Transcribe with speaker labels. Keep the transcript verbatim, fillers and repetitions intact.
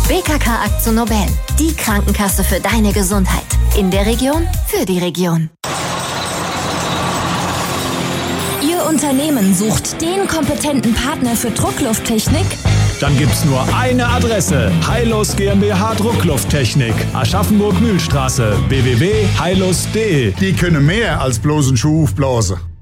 Speaker 1: B K K Akzo Nobel, die Krankenkasse für deine Gesundheit. In der Region, für die Region.
Speaker 2: Ihr Unternehmen sucht den kompetenten Partner für Drucklufttechnik?
Speaker 3: Dann gibt's nur eine Adresse. Heilus GmbH Drucklufttechnik. Aschaffenburg-Mühlstraße. w w w punkt heilus punkt de.
Speaker 4: Die können mehr als bloß einen Schuh aufblasen.